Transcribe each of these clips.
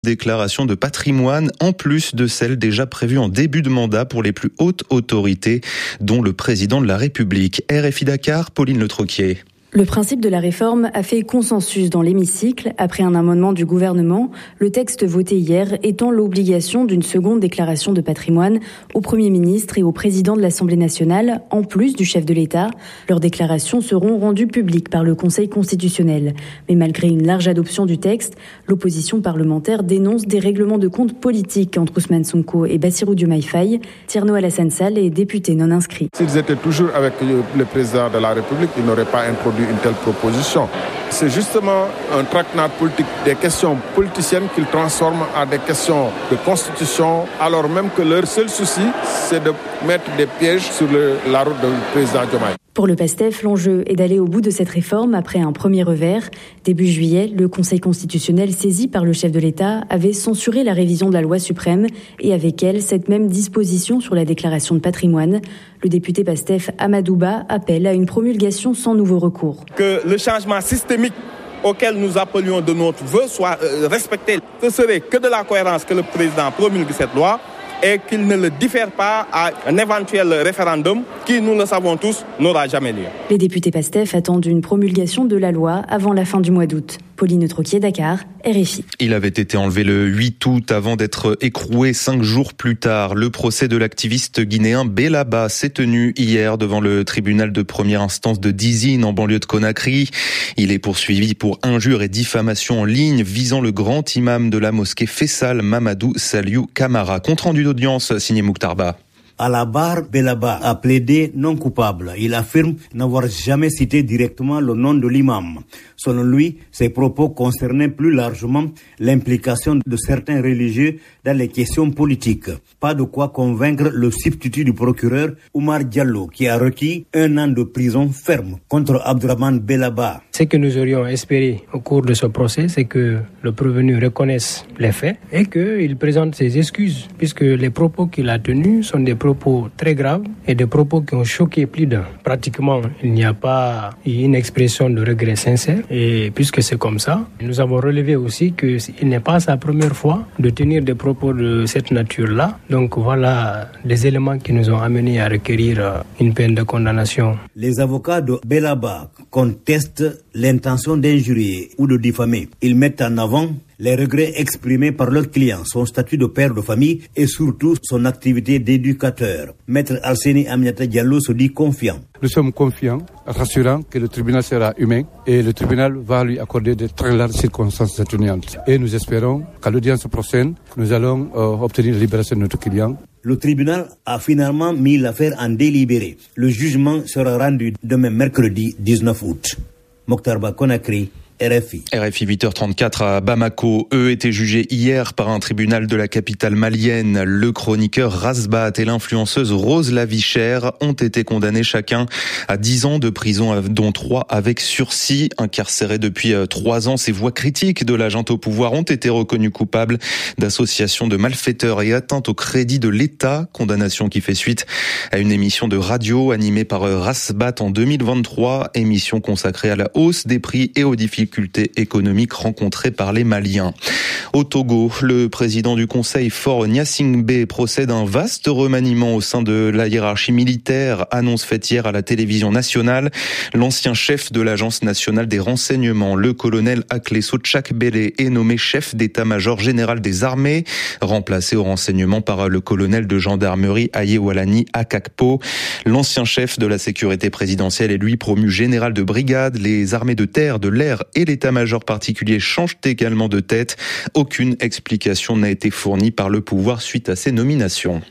Déclaration de patrimoine en plus de celle déjà prévue en début de mandat pour les plus hautes autorités, dont le président de la République. RFI Dakar, Pauline Le Troquier. Le principe de la réforme a fait consensus dans l'hémicycle après un amendement du gouvernement. Le texte voté hier étend l'obligation d'une seconde déclaration de patrimoine au Premier ministre et au président de l'Assemblée nationale, en plus du chef de l'État. Leurs déclarations seront rendues publiques par le Conseil constitutionnel. Mais malgré une large adoption du texte, l'opposition parlementaire dénonce des règlements de compte politiques entre Ousmane Sonko et Bassirou Diomaye Faye. Thierno Alassane Sall est député non inscrit. S'ils étaient toujours avec le président de la République, ils n'auraient pas introduit une telle proposition. C'est justement un traquenard politique, des questions politiciennes qu'ils transforment en des questions de constitution, alors même que leur seul souci, c'est de mettre des pièges sur la route du président Diomaye. Pour le PASTEF, l'enjeu est d'aller au bout de cette réforme après un premier revers. Début juillet, le Conseil constitutionnel saisi par le chef de l'État avait censuré la révision de la loi suprême et avec elle cette même disposition sur la déclaration de patrimoine. Le député PASTEF Amadouba appelle à une promulgation sans nouveau recours. Que le changement systémique auquel nous appelions de notre vœu soit respecté. Ce serait que de la cohérence que le président promulgue cette loi et qu'il ne le diffère pas à un éventuel référendum qui, nous le savons tous, n'aura jamais lieu. Les députés PASTEF attendent une promulgation de la loi avant la fin du mois d'août. Pauline Le Troquier, Dakar, RFI. Il avait été enlevé le 8 août avant d'être écroué 5 jours plus tard. Le procès de l'activiste guinéen Bellaba s'est tenu hier devant le tribunal de première instance de Dizine en banlieue de Conakry. Il est poursuivi pour injures et diffamation en ligne visant le grand imam de la mosquée Fessal, Mamadou Saliou Camara. Compte rendu d'audience signé Mouktarba. À la barre, Bellaba a plaidé non coupable. Il affirme n'avoir jamais cité directement le nom de l'imam. Selon lui, ses propos concernaient plus largement l'implication de certains religieux dans les questions politiques. Pas de quoi convaincre le substitut du procureur Oumar Diallo, qui a requis 1 an de prison ferme contre Abdourahmane Bellaba. Ce que nous aurions espéré au cours de ce procès, c'est que le prévenu reconnaisse les faits et qu'il présente ses excuses, puisque les propos qu'il a tenus sont des propos très graves et des propos qui ont choqué plus d'un. Pratiquement, il n'y a pas une expression de regret sincère. Et puisque c'est comme ça, nous avons relevé aussi qu'il n'est pas sa première fois de tenir des propos de cette nature-là. Donc voilà les éléments qui nous ont amenés à requérir une peine de condamnation. Les avocats de Bellaba contestent l'intention d'injurier ou de diffamer. Ils mettent en avant les regrets exprimés par leur client, son statut de père de famille et surtout son activité d'éducateur. Maître Alseni Aminata Diallo se dit confiant. Nous sommes confiants, rassurants que le tribunal sera humain et le tribunal va lui accorder de très larges circonstances atténuantes. Et nous espérons qu'à l'audience prochaine, nous allons obtenir la libération de notre client. Le tribunal a finalement mis l'affaire en délibéré. Le jugement sera rendu demain mercredi 19 août. Mokhtarba Conakry, RFI. RFI 8h34 à Bamako. Eux étaient jugés hier par un tribunal de la capitale malienne. Le chroniqueur Rasbat et l'influenceuse Rose Lavichère ont été condamnés chacun à 10 ans de prison, dont 3 avec sursis. Incarcérés depuis 3 ans, ces voix critiques de la junte au pouvoir ont été reconnues coupables d'association de malfaiteurs et atteinte au crédit de l'État. Condamnation qui fait suite à une émission de radio animée par Rasbat en 2023. Émission consacrée à la hausse des prix et aux difficultés économiques rencontrées par les Maliens. Au Togo, le président du Conseil, Faure Gnassingbé, procède à un vaste remaniement au sein de la hiérarchie militaire. Annonce faite hier à la télévision nationale. L'ancien chef de l'Agence nationale des renseignements, le colonel Akleso Tchakbele, est nommé chef d'état-major général des armées, remplacé au renseignement par le colonel de gendarmerie Ayewalani Akakpo. L'ancien chef de la sécurité présidentielle est lui promu général de brigade. Les armées de terre, de l'air et l'état-major particulier changent également de tête. Aucune explication n'a été fournie par le pouvoir suite à ces nominations.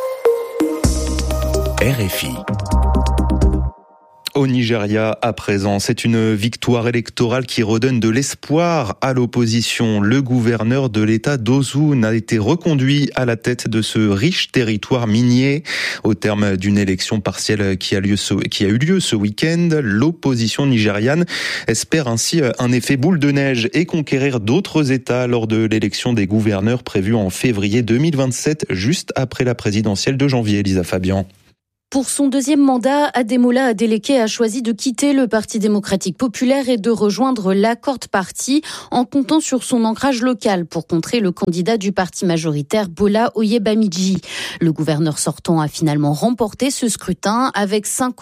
RFI. Au Nigeria, à présent, c'est une victoire électorale qui redonne de l'espoir à l'opposition. Le gouverneur de l'État d'Osun a été reconduit à la tête de ce riche territoire minier. Au terme d'une élection partielle qui a eu lieu ce week-end, l'opposition nigériane espère ainsi un effet boule de neige et conquérir d'autres États lors de l'élection des gouverneurs prévue en février 2027, juste après la présidentielle de janvier. Elisa Fabian. Pour son deuxième mandat, Ademola Adeleke a choisi de quitter le Parti démocratique populaire et de rejoindre l'Accord Party en comptant sur son ancrage local pour contrer le candidat du parti majoritaire Bola Oyebamiji. Le gouverneur sortant a finalement remporté ce scrutin avec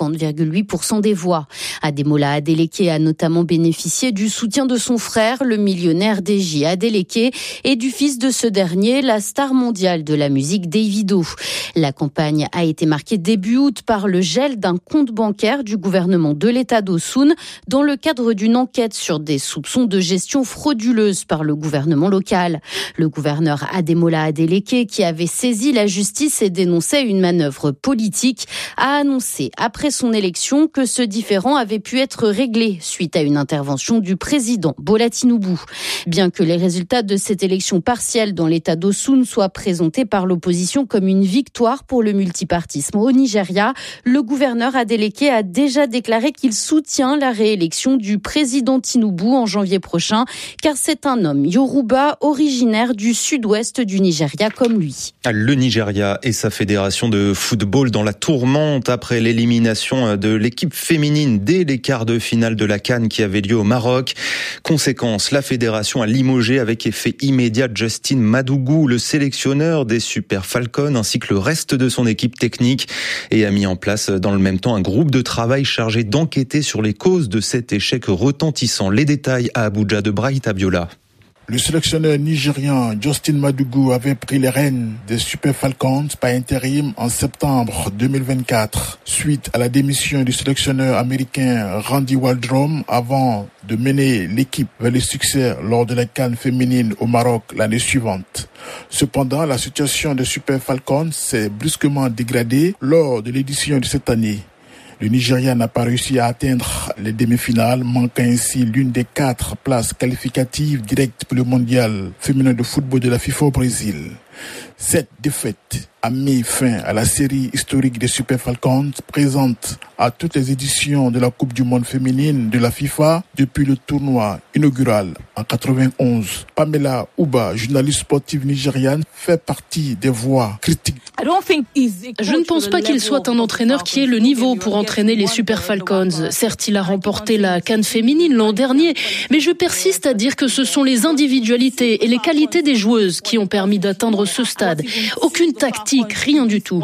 50,8% des voix. Ademola Adeleke a notamment bénéficié du soutien de son frère, le millionnaire Deji Adeleke, et du fils de ce dernier, la star mondiale de la musique Davido. La campagne a été marquée début août par le gel d'un compte bancaire du gouvernement de l'État d'Osun dans le cadre d'une enquête sur des soupçons de gestion frauduleuse par le gouvernement local. Le gouverneur Ademola Adeleke, qui avait saisi la justice et dénonçait une manœuvre politique, a annoncé après son élection que ce différend avait pu être réglé suite à une intervention du président Bola Tinubu. Bien que les résultats de cette élection partielle dans l'État d'Osun soient présentés par l'opposition comme une victoire pour le multipartisme au Nigeria, le gouverneur Adeleke a déjà déclaré qu'il soutient la réélection du président Tinubu en janvier prochain, car c'est un homme Yoruba originaire du sud-ouest du Nigeria comme lui. Le Nigeria et sa fédération de football dans la tourmente après l'élimination de l'équipe féminine dès les quarts de finale de la CAN qui avait lieu au Maroc. Conséquence, la fédération a limogé avec effet immédiat Justin Madugu, le sélectionneur des Super Falcons, ainsi que le reste de son équipe technique, et a mis en place dans le même temps un groupe de travail chargé d'enquêter sur les causes de cet échec retentissant. Les détails à Abuja de Brahit Abiola. Le sélectionneur nigérian Justin Madugu avait pris les rênes des Super Falcons par intérim en septembre 2024, suite à la démission du sélectionneur américain Randy Waldrum avant de mener l'équipe vers le succès lors de la CAN féminine au Maroc l'année suivante. Cependant, la situation des Super Falcons s'est brusquement dégradée lors de l'édition de cette année. Le Nigeria n'a pas réussi à atteindre les demi-finales, manquant ainsi l'une des 4 places qualificatives directes pour le mondial féminin de football de la FIFA au Brésil. Cette défaite a mis fin à la série historique des Super Falcons, présente à toutes les éditions de la Coupe du Monde féminine de la FIFA depuis le tournoi inaugural en 91. Pamela Uba, journaliste sportive nigériane, fait partie des voix critiques. Je ne pense pas qu'il soit un entraîneur qui ait le niveau pour entraîner les Super Falcons. Certes, il a remporté la CAN féminine l'an dernier, mais je persiste à dire que ce sont les individualités et les qualités des joueuses qui ont permis d'atteindre ce stade. Aucune tactique, rien du tout.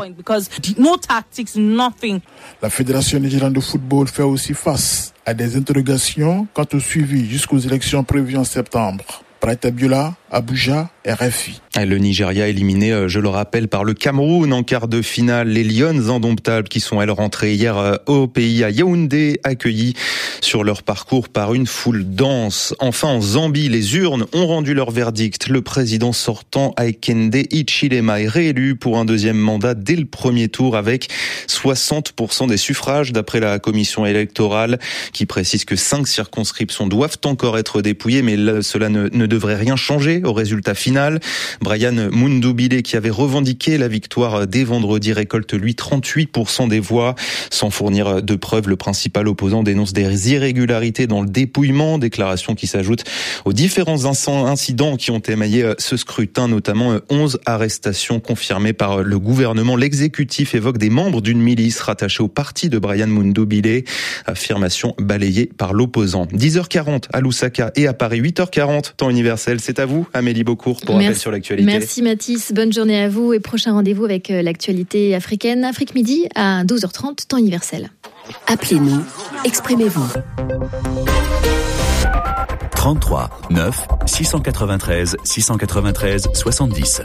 La Fédération nigériane de football fait aussi face à des interrogations quant au suivi jusqu'aux élections prévues en septembre. Brahit Abiola, Abuja, RFI. Le Nigeria éliminé, je le rappelle, par le Cameroun en quart de finale. Les Lions indomptables qui sont, elles, rentrées hier au pays à Yaoundé, accueillis sur leur parcours par une foule dense. Enfin, en Zambie, les urnes ont rendu leur verdict. Le président sortant, Hakainde Hichilema, est réélu pour un deuxième mandat dès le premier tour avec 60% des suffrages, d'après la commission électorale, qui précise que 5 circonscriptions doivent encore être dépouillées, mais cela ne devrait rien changer au résultat final. Brian Mundubile, qui avait revendiqué la victoire dès vendredi, récolte lui 38% des voix. Sans fournir de preuves, le principal opposant dénonce des irrégularités dans le dépouillement, déclaration qui s'ajoute aux différents incidents qui ont émaillé ce scrutin, notamment 11 arrestations confirmées par le gouvernement. L'exécutif évoque des membres d'une milice rattachée au parti de Brian Mundubile, affirmation balayée par l'opposant. 10h40 à Lusaka et à Paris, 8h40 temps universel. C'est à vous, Amélie Beaucourt, pour rappel sur l'actualité. Merci Mathis, bonne journée à vous et prochain rendez-vous avec l'actualité africaine, Afrique Midi à 12h30 temps universel. Appelez-nous, exprimez-vous. 33 9 693 693 70.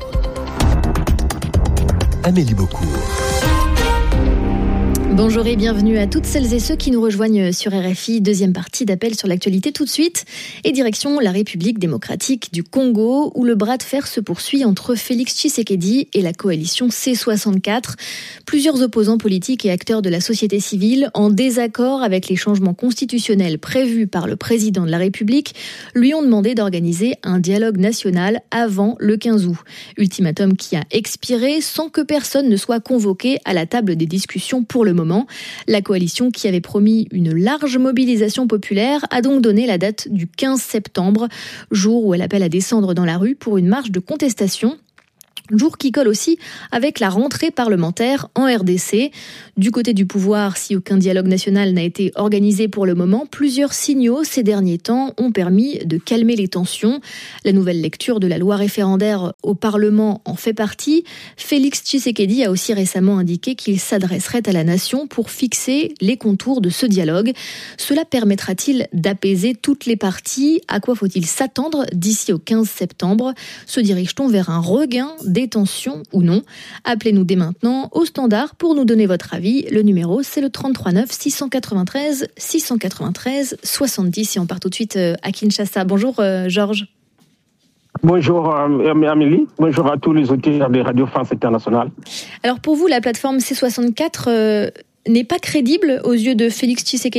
Amélie Beaucourt. Bonjour et bienvenue à toutes celles et ceux qui nous rejoignent sur RFI. Deuxième partie d'appel sur l'actualité tout de suite. Et direction la République démocratique du Congo, où le bras de fer se poursuit entre Félix Tshisekedi et la coalition C64. Plusieurs opposants politiques et acteurs de la société civile, en désaccord avec les changements constitutionnels prévus par le président de la République, lui ont demandé d'organiser un dialogue national avant le 15 août. Ultimatum qui a expiré sans que personne ne soit convoqué à la table des discussions pour le moment. La coalition, qui avait promis une large mobilisation populaire, a donc donné la date du 15 septembre, jour où elle appelle à descendre dans la rue pour une marche de contestation. Jour qui colle aussi avec la rentrée parlementaire en RDC. Du côté du pouvoir, si aucun dialogue national n'a été organisé pour le moment, plusieurs signaux ces derniers temps ont permis de calmer les tensions. La nouvelle lecture de la loi référendaire au Parlement en fait partie. Félix Tshisekedi a aussi récemment indiqué qu'il s'adresserait à la nation pour fixer les contours de ce dialogue. Cela permettra-t-il d'apaiser toutes les parties ? À quoi faut-il s'attendre d'ici au 15 septembre ? Se dirige-t-on vers un regain des tensions ou non ? Appelez-nous dès maintenant au standard pour nous donner votre avis. Le numéro, c'est le 33 9 693 693 70. Et on part tout de suite à Kinshasa. Bonjour Georges. Bonjour Amélie, bonjour à tous les auditeurs de Radio France Internationale. Alors pour vous, la plateforme C64 n'est pas crédible aux yeux de Félix Tshisekedi ?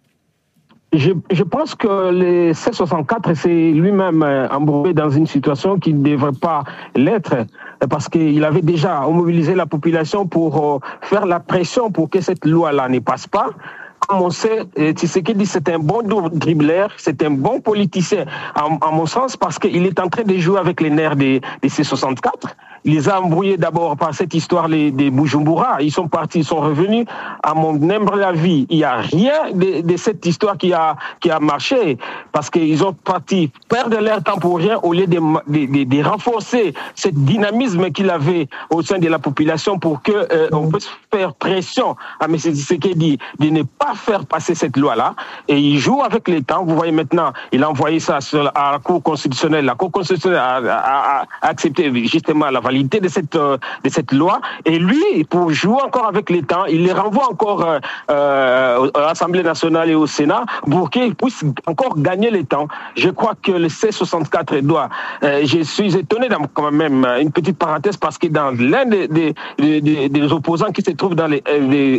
Je pense que le C64 s'est lui-même embourbé dans une situation qui ne devrait pas l'être, parce qu'il avait déjà mobilisé la population pour faire la pression pour que cette loi-là ne passe pas. Comme on sait, Tshisekedi, c'est un bon dribbleur, c'est un bon politicien, à mon sens, parce qu'il est en train de jouer avec les nerfs des C64. Il les a embrouillés d'abord par cette histoire des Bujumbura. Ils sont partis, ils sont revenus. À mon humble avis, il n'y a rien de cette histoire qui a marché, parce qu'ils ont parti perdre leur temps pour rien au lieu de renforcer ce dynamisme qu'il avait au sein de la population pour que on puisse faire pression à M. Tshisekedi de ne pas faire passer cette loi-là. Et il joue avec les temps. Vous voyez maintenant, il a envoyé ça à la Cour constitutionnelle. La Cour constitutionnelle a accepté justement la validité de cette loi. Et lui, pour jouer encore avec les temps, il les renvoie encore à l'Assemblée nationale et au Sénat pour qu'ils puissent encore gagner le temps. Je crois que le C64 doit... je suis étonné quand même, une petite parenthèse, parce que dans l'un des opposants qui se trouve dans les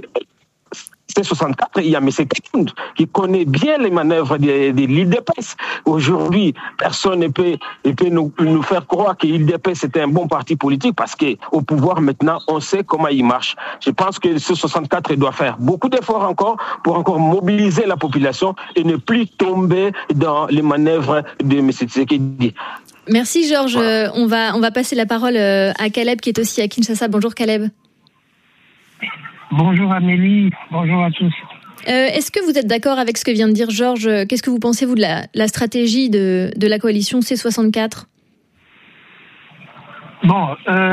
C64, il y a M. Katumbi qui connaît bien les manœuvres de l'IDPS. Aujourd'hui, personne ne peut nous faire croire que l'IDPS est un bon parti politique, parce qu'au pouvoir maintenant, on sait comment il marche. Je pense que le C64 doit faire beaucoup d'efforts encore pour encore mobiliser la population et ne plus tomber dans les manœuvres de M. Tshisekedi. Merci Georges. Voilà. On va passer la parole à Caleb qui est aussi à Kinshasa. Bonjour Caleb. Bonjour Amélie, bonjour à tous. Est-ce que vous êtes d'accord avec ce que vient de dire Georges ? Qu'est-ce que vous pensez, vous, de la stratégie de la coalition C64 ? Bon,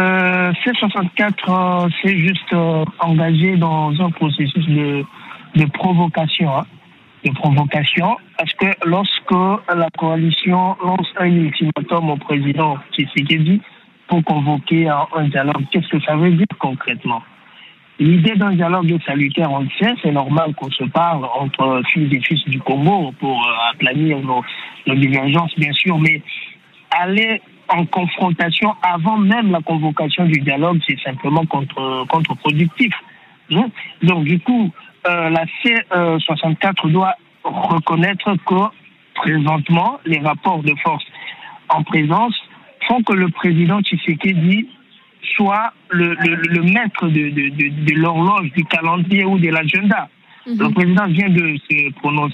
C64 s'est juste engagé dans un processus de provocation. De provocation, parce que lorsque la coalition lance un ultimatum au président Tshisekedi pour convoquer un dialogue, qu'est-ce que ça veut dire concrètement ? L'idée d'un dialogue est salutaire, on le sait, c'est normal qu'on se parle entre fils et fils du Congo pour aplanir nos divergences, bien sûr, mais aller en confrontation avant même la convocation du dialogue, c'est simplement contre-productif. Donc, du coup, la C64 doit reconnaître que, présentement, les rapports de force en présence font que le président Tshisekedi soit le maître de l'horloge, du calendrier ou de l'agenda. Le président vient de se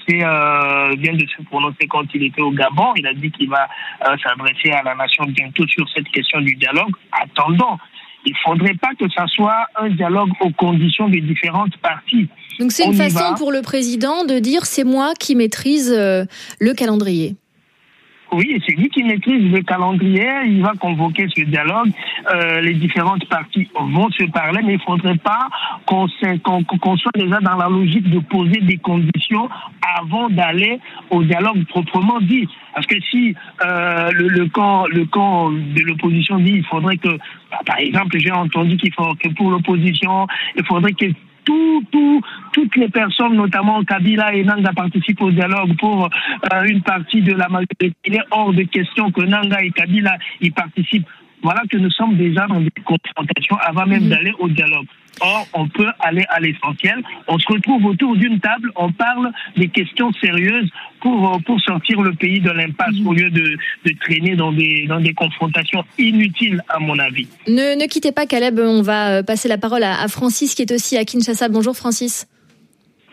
prononcer quand il était au Gabon. Il a dit qu'il va s'adresser à la nation bientôt sur cette question du dialogue. Attendons. Il ne faudrait pas que ça soit un dialogue aux conditions des différentes parties. Donc c'est une façon pour le président de dire c'est moi qui maîtrise le calendrier. Oui, c'est lui qui maîtrise le calendrier, il va convoquer ce dialogue, les différentes parties vont se parler, mais il ne faudrait pas qu'on soit déjà dans la logique de poser des conditions avant d'aller au dialogue proprement dit. Parce que si le camp de l'opposition dit il faudrait que, par exemple, j'ai entendu qu'il faut que pour l'opposition, il faudrait que toutes les personnes, notamment Kabila et Nanga, participent au dialogue pour une partie de la majorité. Il est hors de question que Nanga et Kabila y participent. Voilà que nous sommes déjà dans des confrontations avant même d'aller au dialogue. Or, on peut aller à l'essentiel. On se retrouve autour d'une table, on parle des questions sérieuses pour sortir le pays de l'impasse au lieu de traîner dans des confrontations inutiles, à mon avis. Ne quittez pas, Caleb. On va passer la parole à Francis qui est aussi à Kinshasa. Bonjour Francis.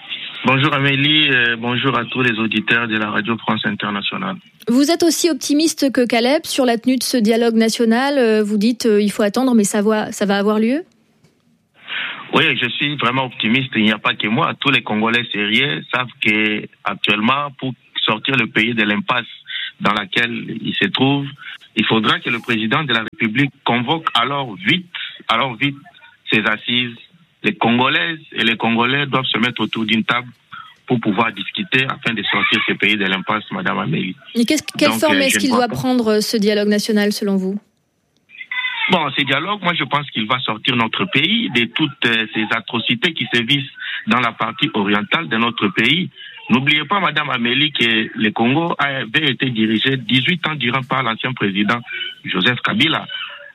Bonjour Amélie, bonjour à tous les auditeurs de la Radio France Internationale. Vous êtes aussi optimiste que Caleb sur la tenue de ce dialogue national. Vous dites il faut attendre, mais ça va avoir lieu ? Oui, je suis vraiment optimiste. Il n'y a pas que moi. Tous les Congolais sérieux savent qu'actuellement, pour sortir le pays de l'impasse dans laquelle il se trouve, il faudra que le président de la République convoque alors vite ces assises. Les Congolaises et les Congolais doivent se mettre autour d'une table pour pouvoir discuter afin de sortir ce pays de l'impasse, Madame Amélie. Et quelle forme est-ce qu'il doit prendre, ce dialogue national, selon vous ? Bon, ce dialogue, moi je pense qu'il va sortir notre pays de toutes ces atrocités qui sévissent dans la partie orientale de notre pays. N'oubliez pas, Madame Amélie, que le Congo avait été dirigé 18 ans durant par l'ancien président Joseph Kabila.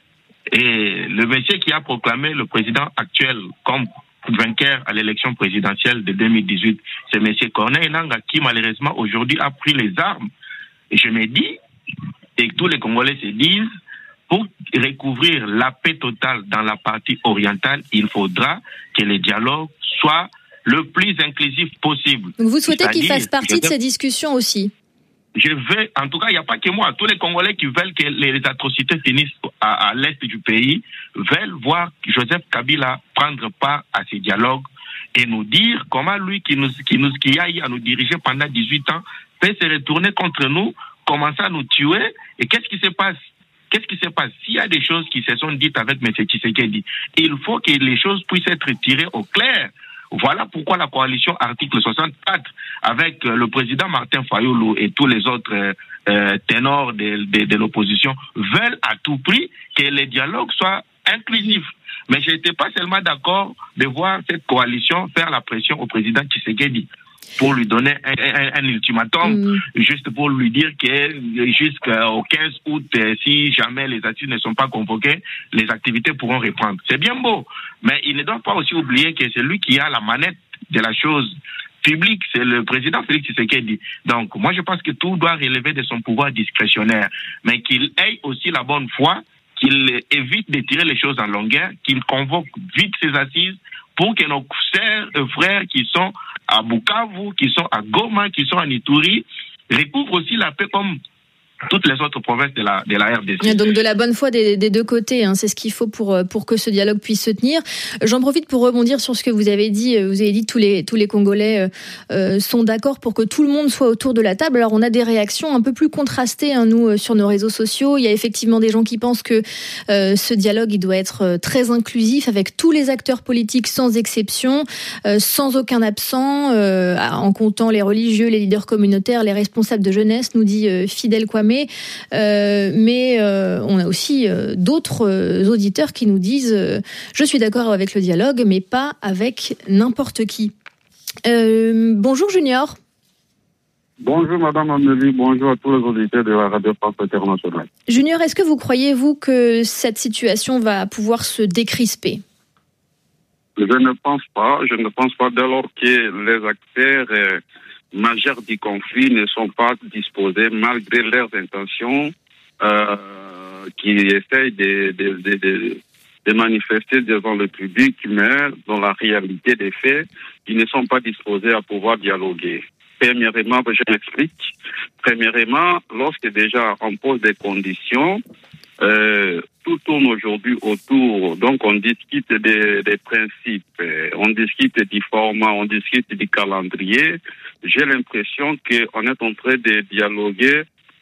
Et le monsieur qui a proclamé le président actuel comme vainqueur à l'élection présidentielle de 2018, c'est monsieur Corneille Nangaa qui malheureusement aujourd'hui a pris les armes. Et je me dis, et tous les Congolais se disent, pour recouvrir la paix totale dans la partie orientale, il faudra que le dialogue soit le plus inclusif possible. Donc vous souhaitez qu'il fasse partie de ces discussions aussi ? Je veux, en tout cas, il n'y a pas que moi. Tous les Congolais qui veulent que les atrocités finissent à l'est du pays veulent voir Joseph Kabila prendre part à ces dialogues et nous dire comment lui, qui a eu à nous diriger pendant 18 ans, peut se retourner contre nous, commencer à nous tuer. Et qu'est-ce qui se passe? S'il y a des choses qui se sont dites avec M. Tshisekedi, il faut que les choses puissent être tirées au clair. Voilà pourquoi la coalition article 64, avec le président Martin Fayulu et tous les autres ténors de l'opposition, veulent à tout prix que les dialogues soient inclusifs. Mais je n'étais pas seulement d'accord de voir cette coalition faire la pression au président Tshisekedi pour lui donner un ultimatum, juste pour lui dire que jusqu'au 15 août, si jamais les assises ne sont pas convoquées, les activités pourront reprendre. C'est bien beau, mais il ne doit pas aussi oublier que c'est lui qui a la manette de la chose publique, c'est le président Félix Tshisekedi. Donc, moi, je pense que tout doit relever de son pouvoir discrétionnaire, mais qu'il ait aussi la bonne foi, qu'il évite de tirer les choses en longueur, qu'il convoque vite ces assises pour que nos sœurs et frères qui sont à Bukavu, qui sont à Goma, qui sont à Ituri, recouvrent aussi la paix comme toutes les autres provinces de la RDC. Donc de la bonne foi des deux côtés, hein, c'est ce qu'il faut pour que ce dialogue puisse se tenir. J'en profite pour rebondir sur ce que vous avez dit. Vous avez dit que tous les Congolais sont d'accord pour que tout le monde soit autour de la table. Alors on a des réactions un peu plus contrastées, hein, nous, sur nos réseaux sociaux. Il y a effectivement des gens qui pensent que ce dialogue il doit être très inclusif avec tous les acteurs politiques sans exception, sans aucun absent, en comptant les religieux, les leaders communautaires, les responsables de jeunesse, nous dit Fidel Kwame. Mais on a aussi d'autres auditeurs qui nous disent je suis d'accord avec le dialogue, mais pas avec n'importe qui. Bonjour Junior. Bonjour Madame Amélie, bonjour à tous les auditeurs de la Radio France Internationale. Junior, est-ce que vous croyez, vous, que cette situation va pouvoir se décrisper ? Je ne pense pas dès lors que les acteurs majeurs du conflit ne sont pas disposés, malgré leurs intentions, qui essayent de manifester devant le public, mais dans la réalité des faits, ils ne sont pas disposés à pouvoir dialoguer. Premièrement, je m'explique. Premièrement, lorsque déjà on pose des conditions, tout tourne aujourd'hui autour, donc on discute des principes, on discute du format, on discute du calendrier. J'ai l'impression qu'on est en train de dialoguer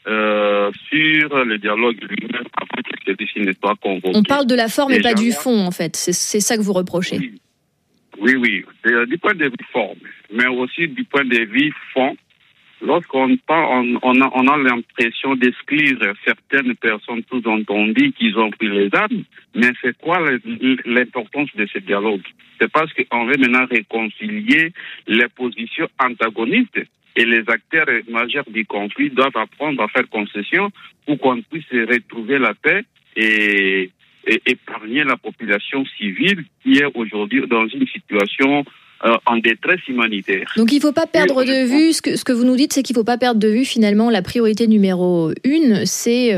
sur le dialogue lui-même avant que celui-ci ne soit convoqué. On parle de la forme et pas du fond, en fait. C'est ça que vous reprochez. Oui. Du point de vue forme, mais aussi du point de vue fond. Lorsqu'on parle, on a l'impression d'exclure certaines personnes sous-entendues qui ont pris les armes, mais c'est quoi l'importance de ce dialogue? C'est parce qu'on veut maintenant réconcilier les positions antagonistes et les acteurs majeurs du conflit doivent apprendre à faire concession pour qu'on puisse retrouver la paix et épargner la population civile qui est aujourd'hui dans une situation en détresse humanitaire. Donc il ne faut pas perdre de vue, ce que vous nous dites, c'est qu'il ne faut pas perdre de vue finalement la priorité numéro 1, c'est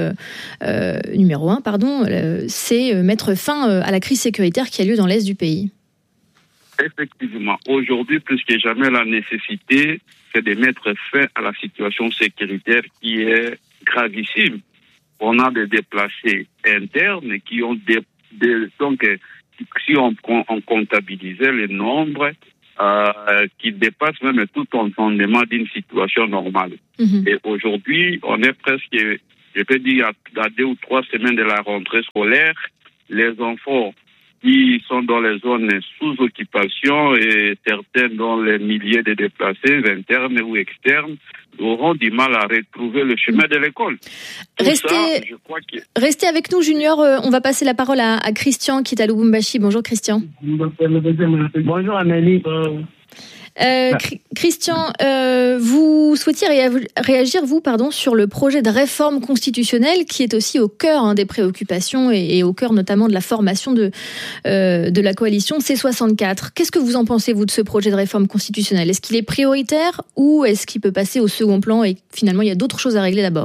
c'est mettre fin à la crise sécuritaire qui a lieu dans l'est du pays. Effectivement, aujourd'hui, plus que jamais, la nécessité, c'est de mettre fin à la situation sécuritaire qui est gravissime. On a des déplacés internes qui ont donc, si on comptabilisait les nombres, qui dépassent même tout entendement d'une situation normale. Et aujourd'hui, on est presque, je peux dire, à 2 ou 3 semaines de la rentrée scolaire, les enfants qui sont dans les zones sous occupation et certains dans les milliers de déplacés internes ou externes auront du mal à retrouver le chemin de l'école. Restez avec nous, Junior. On va passer la parole à Christian qui est à Lubumbashi. Bonjour Christian. Bonjour Amélie. Christian, vous souhaitiez réagir, sur le projet de réforme constitutionnelle qui est aussi au cœur des préoccupations et au cœur notamment de la formation de la coalition C64. Qu'est-ce que vous en pensez, vous, de ce projet de réforme constitutionnelle ? Est-ce qu'il est prioritaire ou est-ce qu'il peut passer au second plan et finalement il y a d'autres choses à régler d'abord ?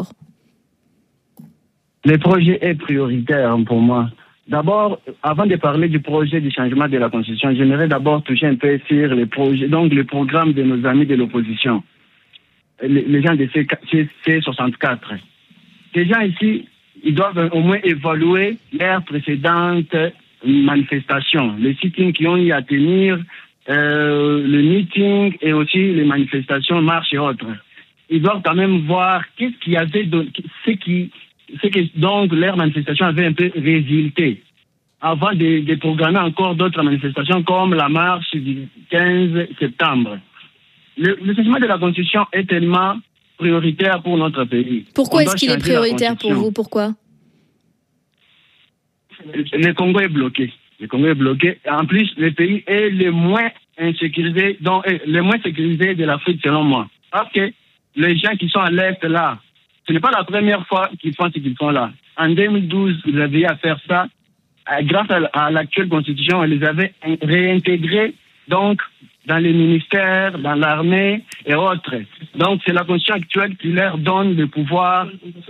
Le projet est prioritaire pour moi. D'abord, avant de parler du projet du changement de la Constitution, j'aimerais d'abord toucher un peu sur les projets, donc le programme de nos amis de l'opposition, les gens de C64. Ces gens ici, ils doivent au moins évaluer leurs précédentes manifestations, les sittings qui ont eu à tenir, le meeting et aussi les manifestations, marches et autres. Ils doivent quand même voir qu'est-ce qui avait c'est que donc leurs manifestations avaient un peu résulté avant de programmer encore d'autres manifestations comme la marche du 15 septembre. Le changement de la Constitution est tellement prioritaire pour notre pays. Pourquoi est-ce qu'il est prioritaire pour vous ? Pourquoi ? Le Congo est bloqué. En plus, le pays est le moins insécurisé, de l'Afrique selon moi. Parce que les gens qui sont à l'Est là, ce n'est pas la première fois qu'ils font ce qu'ils font là. En 2012, ils avaient eu à faire ça. Grâce à l'actuelle constitution, ils les avaient réintégrés donc dans les ministères, dans l'armée et autres. Donc c'est la constitution actuelle qui leur donne le pouvoir,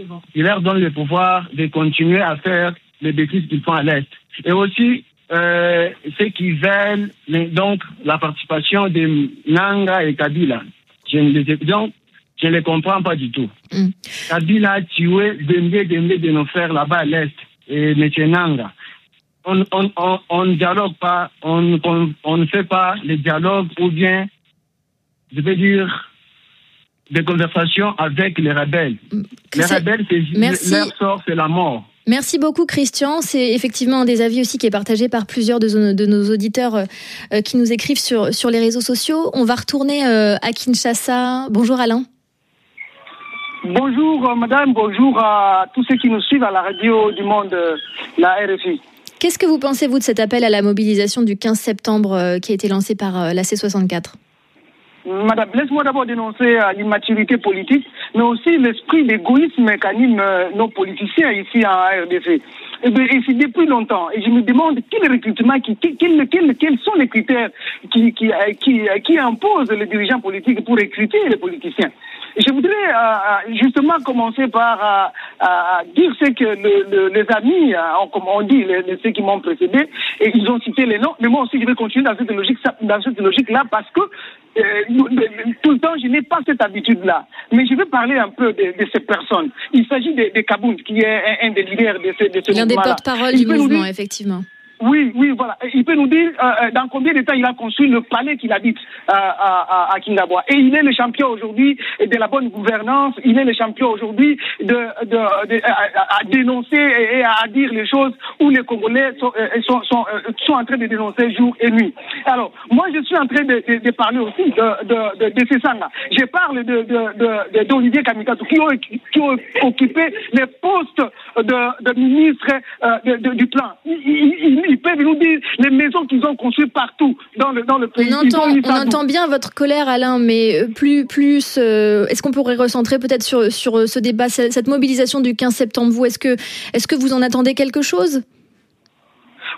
de continuer à faire les bêtises qu'ils font à l'Est. Et aussi ceux qui veulent donc la participation de Nanga et Kabila. Je ne les comprends pas du tout. Kabila a tué des de nos frères là-bas à l'Est, et M. Nanga. On ne dialogue pas, on ne fait pas les dialogues ou bien, je veux dire, des conversations avec les rebelles. Les rebelles, leur sort, c'est la mort. Merci beaucoup Christian, c'est effectivement un des avis aussi qui est partagé par plusieurs de nos auditeurs qui nous écrivent sur les réseaux sociaux. On va retourner à Kinshasa. Bonjour Alain. Bonjour madame, bonjour à tous ceux qui nous suivent à la radio du monde, la RFI. Qu'est-ce que vous pensez, vous, de cet appel à la mobilisation du 15 septembre qui a été lancé par la C64 ? Madame, laisse-moi d'abord dénoncer l'immaturité politique, mais aussi l'esprit d'égoïsme qu'anime nos politiciens ici en RDC. Et c'est depuis longtemps. Et je me demande quels sont les critères qui imposent les dirigeants politiques pour recruter les politiciens. Je voudrais justement commencer par dire ce que les amis, comme on dit, ceux qui m'ont précédé, et ils ont cité les noms, mais moi aussi je vais continuer dans cette logique-là parce que tout le temps je n'ai pas cette habitude-là. Mais je vais parler un peu de ces personnes. Il s'agit de Kabound, qui est un des leaders de ce mouvement-là. L'un des porte-parole du mouvement, effectivement. Oui, voilà. Il peut nous dire dans combien de temps il a construit le palais qu'il habite à Kingaboua. Et il est le champion aujourd'hui de la bonne gouvernance. Il est le champion aujourd'hui à dénoncer et à dire les choses où les Congolais sont en train de dénoncer jour et nuit. Alors, moi, je suis en train de parler aussi de ces gens-là. Je parle d'Olivier Kamikatou qui ont occupé les postes de ministre du plan. Ils peuvent nous dire les maisons qu'ils ont construites partout dans le pays. On entend bien votre colère, Alain, mais plus est-ce qu'on pourrait recentrer peut-être sur ce débat, cette mobilisation du 15 septembre, vous, est-ce que vous en attendez quelque chose ?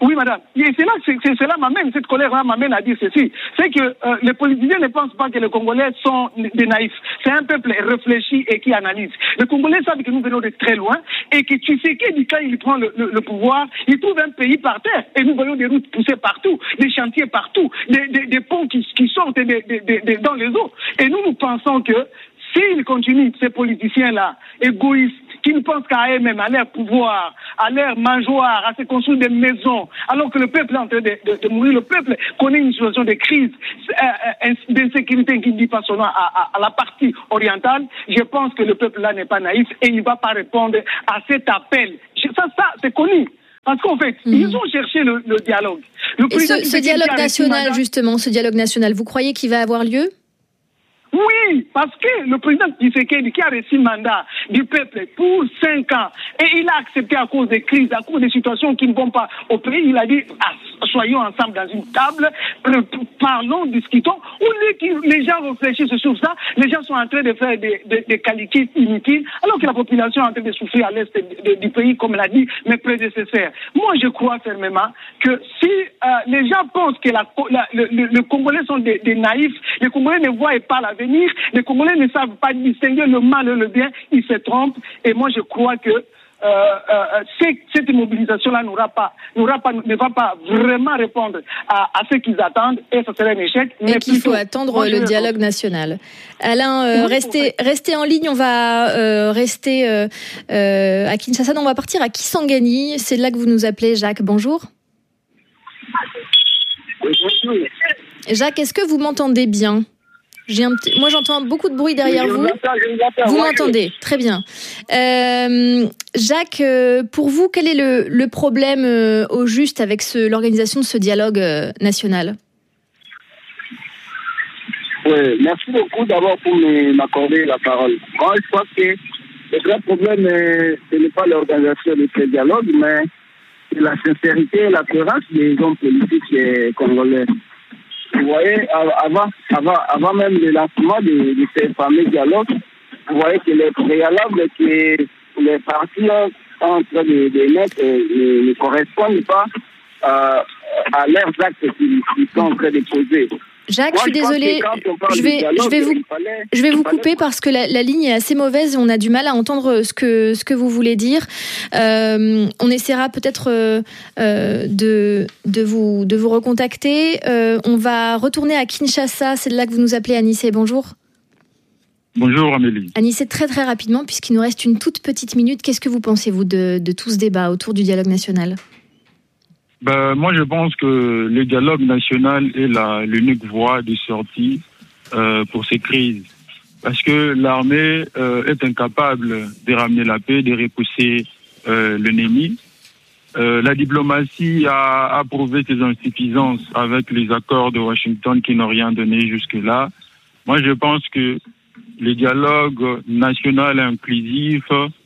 Oui, madame. Et cela m'amène, cette colère-là m'amène à dire ceci. C'est que les politiciens ne pensent pas que les Congolais sont des naïfs. C'est un peuple réfléchi et qui analyse. Les Congolais savent que nous venons de très loin et que Tshisekedi, quand il prend le pouvoir, il trouve un pays par terre. Et nous voyons des routes poussées partout, des chantiers partout, des ponts qui sortent dans les eaux. Et nous pensons que s'ils continuent, ces politiciens-là, égoïstes, qui ne pensent qu'à eux-mêmes, à leur pouvoir, à leur mangeoire, à se construire des maisons, alors que le peuple est en train de mourir, le peuple connaît une situation de crise, d'insécurité qui ne dit pas son nom à la partie orientale, je pense que le peuple-là n'est pas naïf et il ne va pas répondre à cet appel. Ça c'est connu. Parce qu'en fait, ils ont cherché le dialogue. Et ce dialogue national, justement, ce dialogue national, vous croyez qu'il va avoir lieu ? Oui, parce que le président Tshisekedi, qui a reçu le mandat du peuple pour 5 ans, et il a accepté à cause des crises, à cause des situations qui ne vont pas au pays, il a dit, soyons ensemble dans une table, parlons, discutons, où les gens réfléchissent sur ça, les gens sont en train de faire des qualités inutiles, alors que la population est en train de souffrir à l'est du pays, comme l'a dit mes prédécesseurs. Moi, je crois fermement que si les gens pensent que les Congolais sont des naïfs, les Congolais ne voient pas l'avenir, les Congolais ne savent pas distinguer le mal et le bien, ils se trompent. Et moi, je crois que cette mobilisation-là ne va pas vraiment répondre à ce qu'ils attendent, et ça serait un échec. Mais qu'il faut attendre le dialogue national. Alain, restez en ligne. On va rester à Kinshasa. On va partir à Kisangani. C'est là que vous nous appelez, Jacques. Bonjour. Jacques, est-ce que vous m'entendez bien ? Moi, j'entends beaucoup de bruit derrière vous. Vous m'entendez ? Très bien. Jacques, pour vous, quel est le problème au juste avec l'organisation de ce dialogue national ? Oui, merci beaucoup d'abord pour m'accorder la parole. Moi, je crois que le grand problème, ce n'est pas l'organisation de ce dialogue, mais c'est la sincérité et la cohérence des hommes politiques congolais. Vous voyez, avant même le lancement de ces fameux dialogues, vous voyez que les préalables que les partis sont en train de mettre ne correspondent pas à leurs actes qu'ils sont en train de poser. Jacques, je suis désolée, je vais vous couper parce que la ligne est assez mauvaise et on a du mal à entendre ce que vous voulez dire. On essaiera peut-être de vous recontacter. On va retourner à Kinshasa, c'est de là que vous nous appelez, Anissé. Bonjour. Bonjour Amélie. Anissé, très très rapidement, puisqu'il nous reste une toute petite minute, qu'est-ce que vous pensez, vous, de tout ce débat autour du dialogue national ? Moi, je pense que le dialogue national est l'unique voie de sortie pour ces crises. Parce que l'armée est incapable de ramener la paix, de repousser l'ennemi. La diplomatie a prouvé ses insuffisances avec les accords de Washington qui n'ont rien donné jusque-là. Moi, je pense que le dialogue national inclusif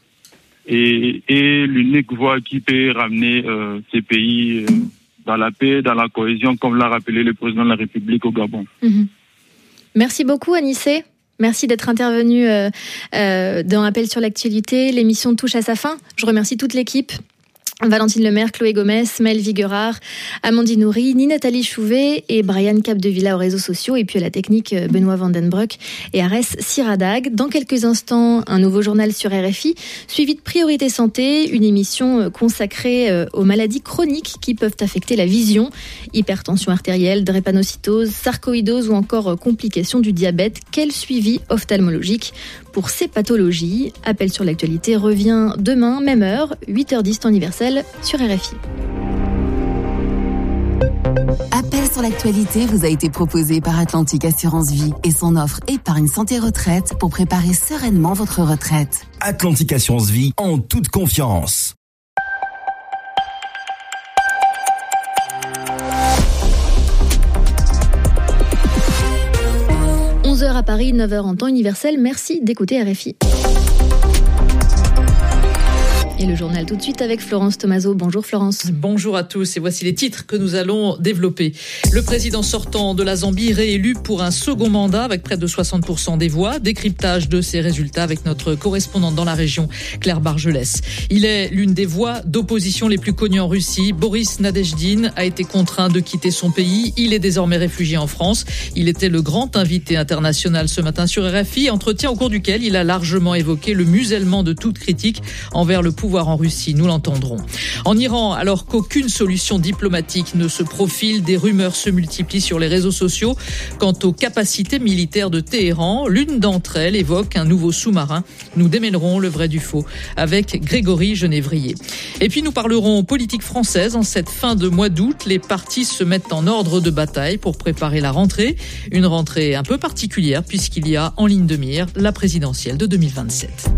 est l'unique voie qui peut ramener ces pays dans la paix, dans la cohésion, comme l'a rappelé le président de la République au Gabon. Merci beaucoup, Anissé. Merci d'être intervenu dans Appel sur l'actualité. L'émission touche à sa fin. Je remercie toute l'équipe. Valentine Lemaire, Chloé Gomez, Maëlle Viguerard, Amandine Houry, Nathalie Chouvet et Brian Capdevilla aux réseaux sociaux, et puis à la technique Benoît Vandenbroek et Arès Siradag. Dans quelques instants, un nouveau journal sur RFI, suivi de Priorité Santé, une émission consacrée aux maladies chroniques qui peuvent affecter la vision, hypertension artérielle, drépanocytose, sarcoïdose ou encore complications du diabète. Quel suivi ophtalmologique pour ces pathologies? Appel sur l'actualité revient demain, même heure, 8h10 temps universel sur RFI. Appel sur l'actualité vous a été proposé par Atlantique Assurance Vie et son offre Épargne Santé Retraite pour préparer sereinement votre retraite. Atlantique Assurance Vie, en toute confiance. À Paris, 9h en temps universel. Merci d'écouter RFI. Et le journal tout de suite avec Florence Tomaso. Bonjour Florence. Bonjour à tous et voici les titres que nous allons développer. Le président sortant de la Zambie réélu pour un second mandat avec près de 60% des voix. Décryptage de ces résultats avec notre correspondante dans la région, Claire Bargelès. Il est l'une des voix d'opposition les plus connues en Russie. Boris Nadezhdin a été contraint de quitter son pays. Il est désormais réfugié en France. Il était le grand invité international ce matin sur RFI. Entretien au cours duquel il a largement évoqué le musellement de toute critique envers le pouvoir en Russie, nous l'entendrons. En Iran, alors qu'aucune solution diplomatique ne se profile, des rumeurs se multiplient sur les réseaux sociaux quant aux capacités militaires de Téhéran. L'une d'entre elles évoque un nouveau sous-marin. Nous démêlerons le vrai du faux avec Grégory Genévrier. Et puis nous parlerons politique française. En cette fin de mois d'août, les partis se mettent en ordre de bataille pour préparer la rentrée. Une rentrée un peu particulière puisqu'il y a en ligne de mire la présidentielle de 2027.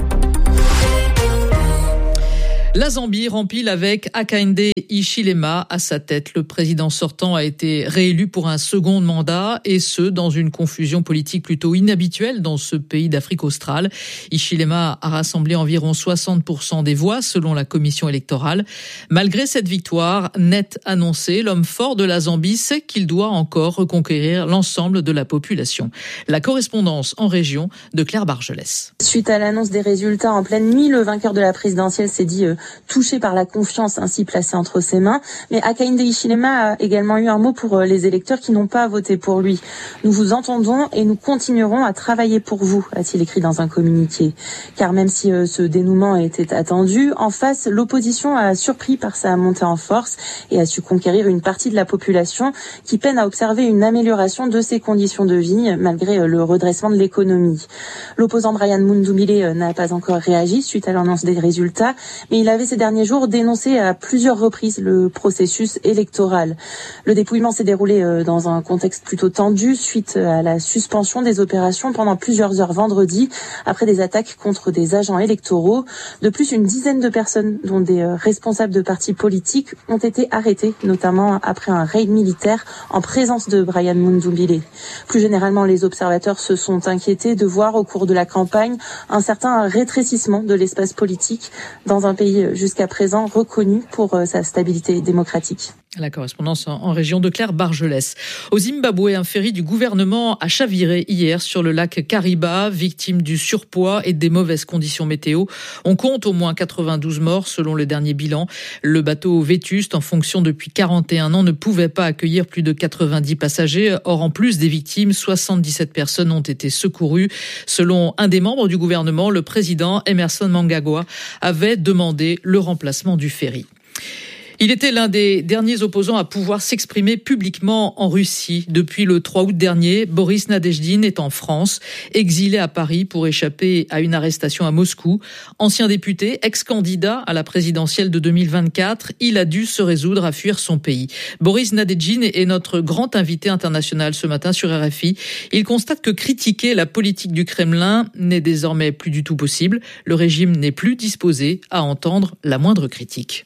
La Zambie rempile avec Hakainde Hichilema à sa tête. Le président sortant a été réélu pour un second mandat et ce, dans une confusion politique plutôt inhabituelle dans ce pays d'Afrique australe. Hichilema a rassemblé environ 60% des voix selon la commission électorale. Malgré cette victoire nette annoncée, l'homme fort de la Zambie sait qu'il doit encore reconquérir l'ensemble de la population. La correspondance en région de Claire Bargelès. Suite à l'annonce des résultats en pleine nuit, le vainqueur de la présidentielle s'est dit touché par la confiance ainsi placée entre ses mains. Mais Hakainde Hichilema a également eu un mot pour les électeurs qui n'ont pas voté pour lui. Nous vous entendons et nous continuerons à travailler pour vous, a-t-il écrit dans un communiqué. Car même si ce dénouement était attendu, en face, l'opposition a surpris par sa montée en force et a su conquérir une partie de la population qui peine à observer une amélioration de ses conditions de vie malgré le redressement de l'économie. L'opposant Brian Mundubile n'a pas encore réagi suite à l'annonce des résultats, mais il avait ces derniers jours dénoncé à plusieurs reprises le processus électoral. Le dépouillement s'est déroulé dans un contexte plutôt tendu suite à la suspension des opérations pendant plusieurs heures vendredi après des attaques contre des agents électoraux. De plus, une dizaine de personnes, dont des responsables de partis politiques, ont été arrêtées, notamment après un raid militaire en présence de Brian Mundubile. Plus généralement, les observateurs se sont inquiétés de voir au cours de la campagne un certain rétrécissement de l'espace politique dans un pays jusqu'à présent reconnu pour sa stabilité démocratique. La correspondance en région de Claire Bargelès. Au Zimbabwe, un ferry du gouvernement a chaviré hier sur le lac Kariba, victime du surpoids et des mauvaises conditions météo. On compte au moins 92 morts selon le dernier bilan. Le bateau vétuste, en fonction depuis 41 ans, ne pouvait pas accueillir plus de 90 passagers. Or, en plus des victimes, 77 personnes ont été secourues. Selon un des membres du gouvernement, le président Emmerson Mnangagwa avait demandé le remplacement du ferry. Il était l'un des derniers opposants à pouvoir s'exprimer publiquement en Russie. Depuis le 3 août dernier, Boris Nadezhdin est en France, exilé à Paris pour échapper à une arrestation à Moscou. Ancien député, ex-candidat à la présidentielle de 2024, il a dû se résoudre à fuir son pays. Boris Nadezhdin est notre grand invité international ce matin sur RFI. Il constate que critiquer la politique du Kremlin n'est désormais plus du tout possible. Le régime n'est plus disposé à entendre la moindre critique.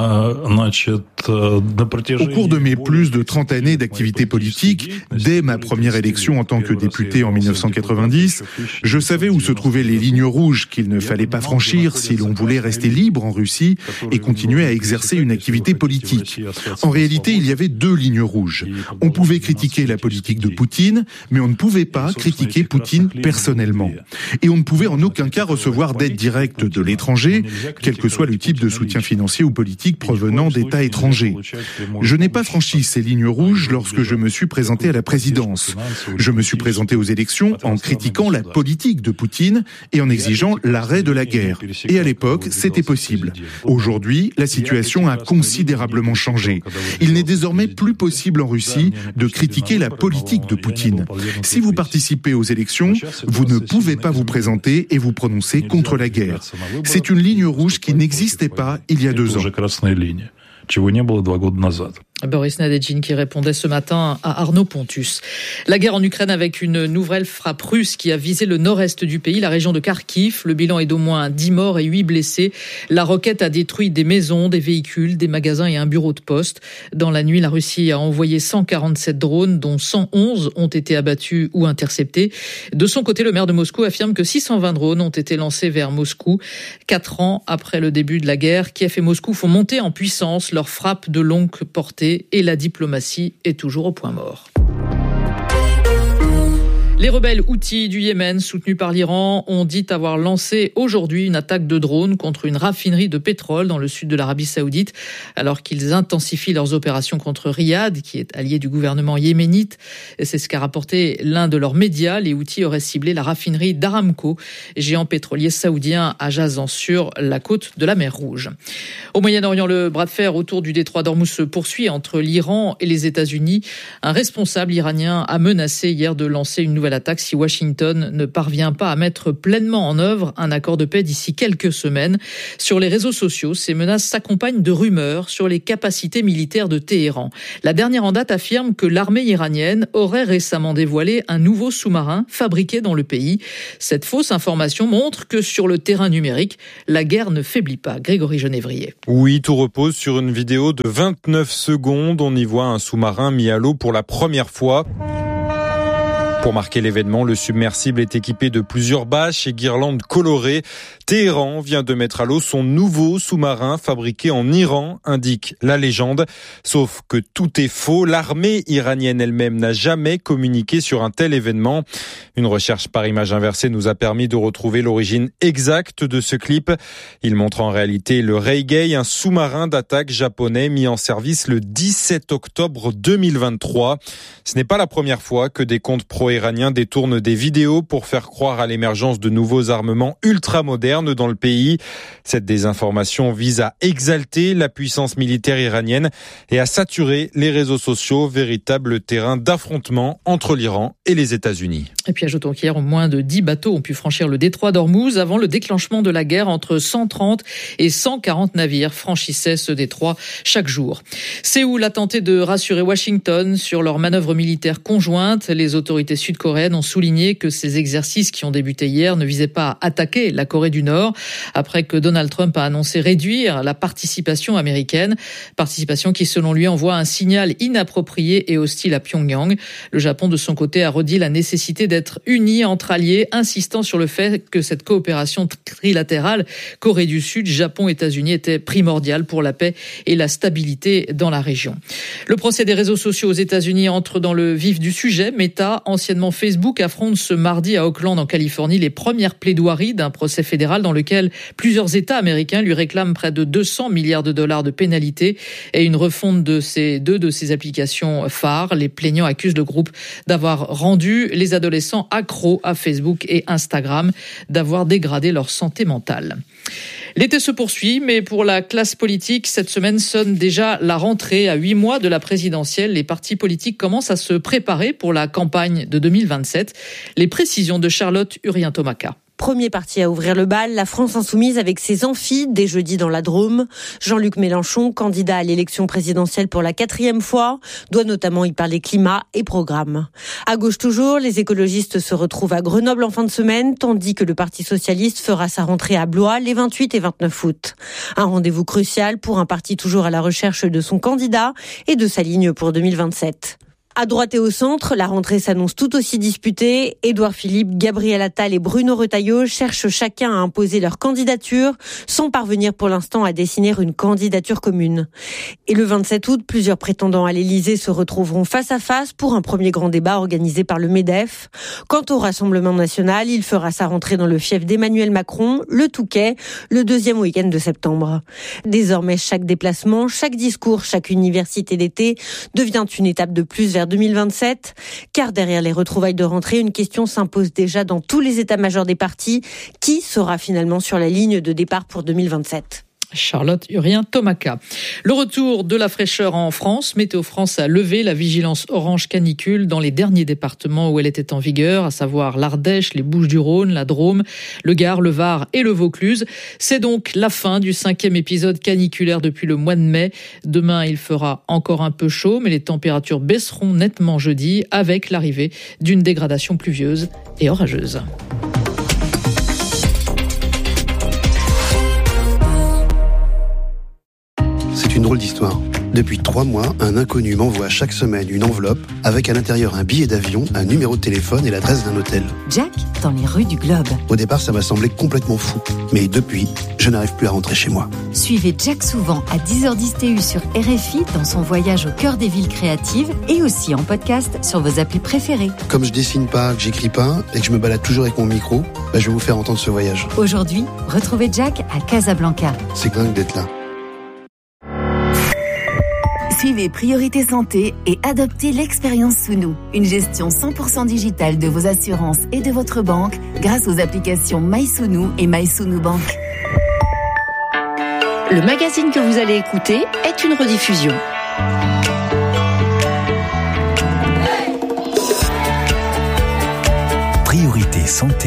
Au cours de mes plus de 30 années d'activité politique, dès ma première élection en tant que député en 1990, je savais où se trouvaient les lignes rouges qu'il ne fallait pas franchir si l'on voulait rester libre en Russie et continuer à exercer une activité politique. En réalité, il y avait deux lignes rouges. On pouvait critiquer la politique de Poutine, mais on ne pouvait pas critiquer Poutine personnellement. Et on ne pouvait en aucun cas recevoir d'aide directe de l'étranger, quel que soit le type de soutien financier ou politique provenant d'États étrangers. Je n'ai pas franchi ces lignes rouges lorsque je me suis présenté à la présidence. Je me suis présenté aux élections en critiquant la politique de Poutine et en exigeant l'arrêt de la guerre. Et à l'époque, c'était possible. Aujourd'hui, la situation a considérablement changé. Il n'est désormais plus possible en Russie de critiquer la politique de Poutine. Si vous participez aux élections, vous ne pouvez pas vous présenter et vous prononcer contre la guerre. C'est une ligne rouge qui n'existait pas il y a 2 ans. Boris Nadejin qui répondait ce matin à Arnaud Pontus. La guerre en Ukraine avec une nouvelle frappe russe qui a visé le nord-est du pays, la région de Kharkiv. Le bilan est d'au moins 10 morts et 8 blessés. La roquette a détruit des maisons, des véhicules, des magasins et un bureau de poste. Dans la nuit, la Russie a envoyé 147 drones, dont 111 ont été abattus ou interceptés. De son côté, le maire de Moscou affirme que 620 drones ont été lancés vers Moscou. 4 ans après le début de la guerre, Kiev et Moscou font monter en puissance leurs frappes de longue portée. Et la diplomatie est toujours au point mort. Les rebelles Houthis du Yémen, soutenus par l'Iran, ont dit avoir lancé aujourd'hui une attaque de drone contre une raffinerie de pétrole dans le sud de l'Arabie Saoudite, alors qu'ils intensifient leurs opérations contre Riyad, qui est allié du gouvernement yéménite. C'est ce qu'a rapporté l'un de leurs médias. Les Houthis auraient ciblé la raffinerie d'Aramco, géant pétrolier saoudien à Jazan sur la côte de la mer Rouge. Au Moyen-Orient, le bras de fer autour du détroit d'Ormuz se poursuit entre l'Iran et les États-Unis. Un responsable iranien a menacé hier de lancer une nouvelle attaque si Washington ne parvient pas à mettre pleinement en œuvre un accord de paix d'ici quelques semaines. Sur les réseaux sociaux, ces menaces s'accompagnent de rumeurs sur les capacités militaires de Téhéran. La dernière en date affirme que l'armée iranienne aurait récemment dévoilé un nouveau sous-marin fabriqué dans le pays. Cette fausse information montre que sur le terrain numérique, la guerre ne faiblit pas. Grégory Genévrier. Oui, tout repose sur une vidéo de 29 secondes. On y voit un sous-marin mis à l'eau pour la première fois. Pour marquer l'événement, le submersible est équipé de plusieurs bâches et guirlandes colorées. Téhéran vient de mettre à l'eau son nouveau sous-marin fabriqué en Iran, indique la légende. Sauf que tout est faux. L'armée iranienne elle-même n'a jamais communiqué sur un tel événement. Une recherche par image inversée nous a permis de retrouver l'origine exacte de ce clip. Il montre en réalité le Reigei, un sous-marin d'attaque japonais mis en service le 17 octobre 2023. Ce n'est pas la première fois que des comptes pro-iraniens détournent des vidéos pour faire croire à l'émergence de nouveaux armements ultra-modernes dans le pays. Cette désinformation vise à exalter la puissance militaire iranienne et à saturer les réseaux sociaux, véritable terrain d'affrontement entre l'Iran et les États-Unis. Et puis ajoutons qu'hier, moins de 10 bateaux ont pu franchir le détroit d'Ormuz avant le déclenchement de la guerre. Entre 130 et 140 navires franchissaient ce détroit chaque jour. Séoul a tenté de rassurer Washington sur leur manœuvre militaire conjointe. Les autorités sud-coréennes ont souligné que ces exercices qui ont débuté hier ne visaient pas à attaquer la Corée du Nord, après que Donald Trump a annoncé réduire la participation américaine. Participation qui, selon lui, envoie un signal inapproprié et hostile à Pyongyang. Le Japon, de son côté, a redit la nécessité d'être unis entre alliés, insistant sur le fait que cette coopération trilatérale Corée du Sud, Japon, États-Unis était primordiale pour la paix et la stabilité dans la région. Le procès des réseaux sociaux aux États-Unis entre dans le vif du sujet. Meta, anciennement Facebook, affronte ce mardi à Oakland, en Californie, les premières plaidoiries d'un procès fédéral dans lequel plusieurs États américains lui réclament près de 200 milliards de dollars de pénalités et une refonte de deux de ses applications phares. Les plaignants accusent le groupe d'avoir rendu les adolescents accros à Facebook et Instagram, d'avoir dégradé leur santé mentale. L'été se poursuit, mais pour la classe politique, cette semaine sonne déjà la rentrée. À 8 mois de la présidentielle, les partis politiques commencent à se préparer pour la campagne de 2027. Les précisions de Charlotte Urien-Tomaka. Premier parti à ouvrir le bal, la France Insoumise avec ses amphis dès jeudi dans la Drôme. Jean-Luc Mélenchon, candidat à l'élection présidentielle pour la 4e fois, doit notamment y parler climat et programme. À gauche toujours, les écologistes se retrouvent à Grenoble en fin de semaine, tandis que le Parti socialiste fera sa rentrée à Blois les 28 et 29 août. Un rendez-vous crucial pour un parti toujours à la recherche de son candidat et de sa ligne pour 2027. À droite et au centre, la rentrée s'annonce tout aussi disputée. Édouard Philippe, Gabriel Attal et Bruno Retailleau cherchent chacun à imposer leur candidature, sans parvenir pour l'instant à dessiner une candidature commune. Et le 27 août, plusieurs prétendants à l'Élysée se retrouveront face à face pour un premier grand débat organisé par le MEDEF. Quant au Rassemblement national, il fera sa rentrée dans le fief d'Emmanuel Macron, le Touquet, le 2e week-end de septembre. Désormais, chaque déplacement, chaque discours, chaque université d'été devient une étape de plus vers 2027, car derrière les retrouvailles de rentrée, une question s'impose déjà dans tous les états-majors des partis. Qui sera finalement sur la ligne de départ pour 2027 ? Charlotte Urien-Tomaca. Le retour de la fraîcheur en France. Météo France a levé la vigilance orange canicule dans les derniers départements où elle était en vigueur, à savoir l'Ardèche, les Bouches-du-Rhône, la Drôme, le Gard, le Var et le Vaucluse. C'est donc la fin du 5e épisode caniculaire depuis le mois de mai. Demain, il fera encore un peu chaud, mais les températures baisseront nettement jeudi avec l'arrivée d'une dégradation pluvieuse et orageuse. C'est une drôle d'histoire. Depuis 3 mois, un inconnu m'envoie chaque semaine une enveloppe avec à l'intérieur un billet d'avion, un numéro de téléphone et l'adresse d'un hôtel. Jack, dans les rues du Globe. Au départ, ça m'a semblé complètement fou. Mais depuis, je n'arrive plus à rentrer chez moi. Suivez Jack souvent à 10h10 TU sur RFI dans son voyage au cœur des villes créatives et aussi en podcast sur vos applis préférées. Comme je dessine pas, que j'écris pas et que je me balade toujours avec mon micro, je vais vous faire entendre ce voyage. Aujourd'hui, retrouvez Jack à Casablanca. C'est dingue d'être là. Suivez Priorité Santé et adoptez l'expérience Sounou, une gestion 100% digitale de vos assurances et de votre banque grâce aux applications MySounou et MySounou Bank. Le magazine que vous allez écouter est une rediffusion. Priorité Santé.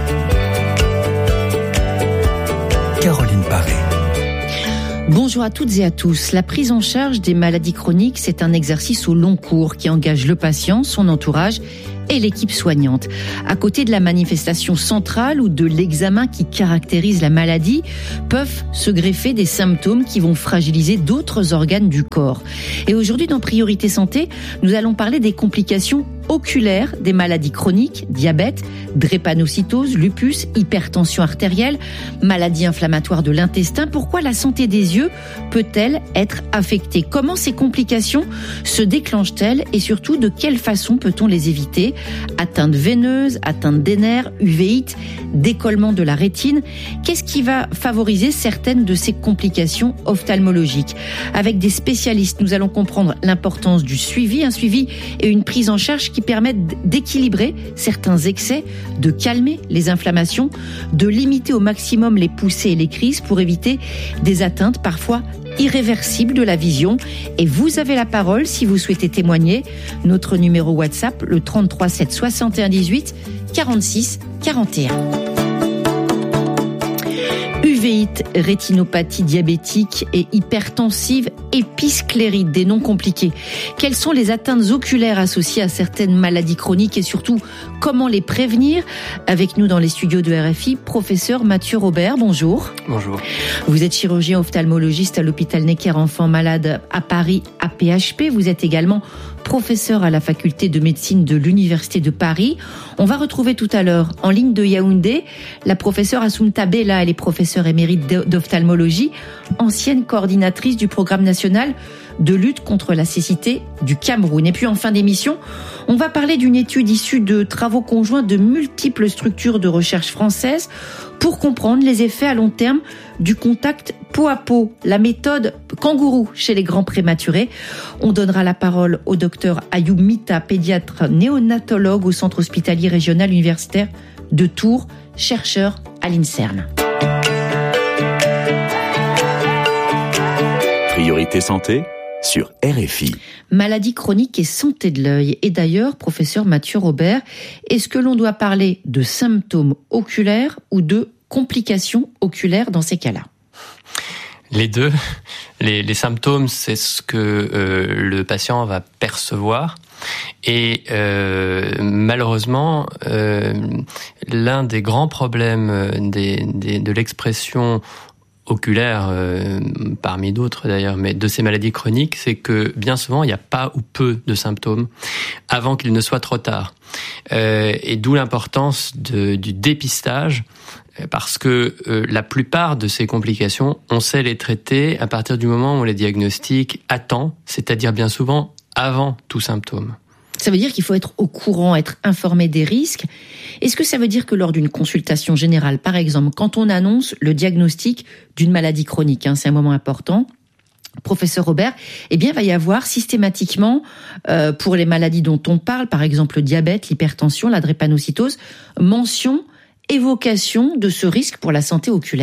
Caroline Paré. Bonjour à toutes et à tous. La prise en charge des maladies chroniques, c'est un exercice au long cours qui engage le patient, son entourage et l'équipe soignante. À côté de la manifestation centrale ou de l'examen qui caractérise la maladie, peuvent se greffer des symptômes qui vont fragiliser d'autres organes du corps. Et aujourd'hui, dans Priorité Santé, nous allons parler des complications oculaires des maladies chroniques, diabète, drépanocytose, lupus, hypertension artérielle, maladies inflammatoires de l'intestin. Pourquoi la santé des yeux peut-elle être affectée? Comment ces complications se déclenchent-elles et surtout de quelle façon peut-on les éviter? Atteinte veineuse, atteinte des nerfs, uvéite, décollement de la rétine. Qu'est-ce qui va favoriser certaines de ces complications ophtalmologiques? Avec des spécialistes, nous allons comprendre l'importance du suivi, un suivi et une prise en charge qui permettent d'équilibrer certains excès, de calmer les inflammations, de limiter au maximum les poussées et les crises pour éviter des atteintes parfois irréversibles de la vision. Et vous avez la parole si vous souhaitez témoigner. Notre numéro WhatsApp, le 33 7 61 18 46 41. Uvéite, rétinopathie diabétique et hypertensive, épisclérite, des noms compliqués. Quelles sont les atteintes oculaires associées à certaines maladies chroniques et surtout comment les prévenir? Avec nous dans les studios de RFI, professeur Mathieu Robert, bonjour. Bonjour. Vous êtes chirurgien ophtalmologiste à l'hôpital Necker Enfants Malades à Paris, APHP. Vous êtes également professeur à la faculté de médecine de l'Université de Paris. On va retrouver tout à l'heure en ligne de Yaoundé la professeure Assoumta Bella, elle est professeure émérite d'ophtalmologie, ancienne coordinatrice du programme national de lutte contre la cécité du Cameroun. Et puis en fin d'émission, on va parler d'une étude issue de travaux conjoints de multiples structures de recherche françaises pour comprendre les effets à long terme du contact peau à peau, la méthode kangourou chez les grands prématurés. On donnera la parole au docteur Ayoub Mita, pédiatre néonatologue au centre hospitalier régional universitaire de Tours, chercheur à l'INSERM. Priorité Santé sur RFI. Maladie chronique et santé de l'œil. Et d'ailleurs, professeur Mathieu Robert, est-ce que l'on doit parler de symptômes oculaires ou de complications oculaires dans ces cas-là? Les deux. Les symptômes, c'est ce que le patient va percevoir. Et malheureusement, l'un des grands problèmes de l'expression oculaire, parmi d'autres d'ailleurs, mais de ces maladies chroniques, c'est que bien souvent, il n'y a pas ou peu de symptômes avant qu'il ne soit trop tard. Et d'où l'importance du dépistage, parce que la plupart de ces complications, on sait les traiter à partir du moment où on les diagnostique à temps, c'est-à-dire bien souvent avant tout symptôme. Ça veut dire qu'il faut être au courant, être informé des risques. Est-ce que ça veut dire que lors d'une consultation générale, par exemple, quand on annonce le diagnostic d'une maladie chronique, c'est un moment important, professeur Robert, eh bien, il va y avoir systématiquement, pour les maladies dont on parle, par exemple le diabète, l'hypertension, la drépanocytose, mention, évocation de ce risque pour la santé oculaire?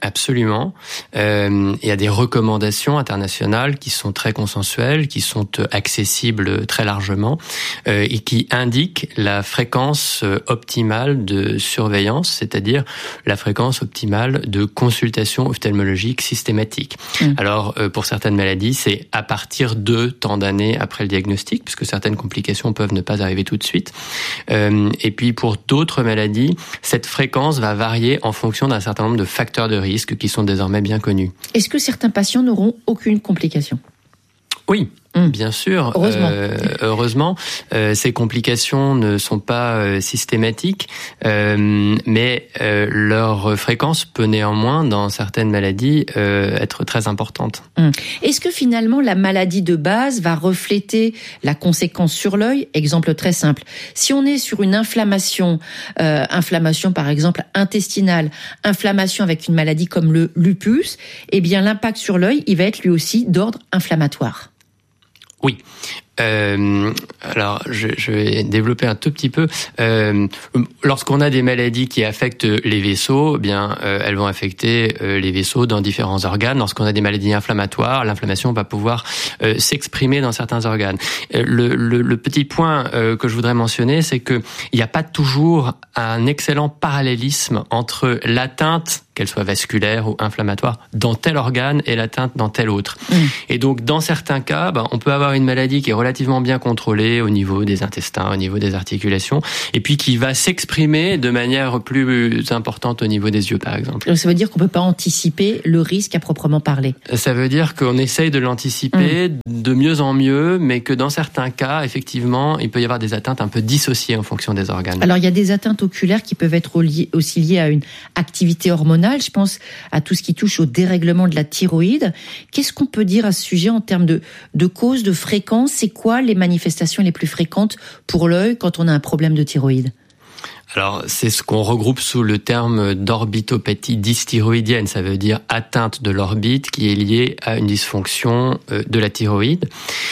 Absolument. Il y a des recommandations internationales qui sont très consensuelles, qui sont accessibles très largement et qui indiquent la fréquence optimale de surveillance, c'est-à-dire la fréquence optimale de consultation ophtalmologique systématique. Alors, pour certaines maladies, c'est à partir de tant d'années après le diagnostic, puisque certaines complications peuvent ne pas arriver tout de suite. Et puis, pour d'autres maladies, cette fréquence va varier en fonction d'un certain nombre de facteurs de risque qui sont désormais bien connus. Est-ce que certains patients n'auront aucune complication ? Oui. Bien sûr, heureusement, ces complications ne sont pas systématiques, mais leur fréquence peut néanmoins, dans certaines maladies, être très importante. Est-ce que finalement la maladie de base va refléter la conséquence sur l'œil ? Exemple très simple. Si on est sur une inflammation par exemple intestinale, inflammation avec une maladie comme le lupus, eh bien l'impact sur l'œil, il va être lui aussi d'ordre inflammatoire. Oui. Alors, je vais développer un tout petit peu. Lorsqu'on a des maladies qui affectent les vaisseaux, elles vont affecter les vaisseaux dans différents organes. Lorsqu'on a des maladies inflammatoires, l'inflammation va pouvoir s'exprimer dans certains organes. Le petit point que je voudrais mentionner, c'est que il n'y a pas toujours un excellent parallélisme entre l'atteinte, qu'elle soit vasculaire ou inflammatoire, dans tel organe et l'atteinte dans tel autre. Et donc, dans certains cas, on peut avoir une maladie qui est relativement bien contrôlée au niveau des intestins, au niveau des articulations, et puis qui va s'exprimer de manière plus importante au niveau des yeux, par exemple. Donc, ça veut dire qu'on ne peut pas anticiper le risque à proprement parler. Ça veut dire qu'on essaye de l'anticiper de mieux en mieux, mais que dans certains cas, effectivement, il peut y avoir des atteintes un peu dissociées en fonction des organes. Alors, il y a des atteintes oculaires qui peuvent être aussi liées à une activité hormonale. Je pense à tout ce qui touche au dérèglement de la thyroïde. Qu'est-ce qu'on peut dire à ce sujet en termes de causes, de fréquences ? C'est quoi les manifestations les plus fréquentes pour l'œil quand on a un problème de thyroïde ? Alors, c'est ce qu'on regroupe sous le terme d'orbitopathie dysthyroïdienne. Ça veut dire atteinte de l'orbite qui est liée à une dysfonction de la thyroïde.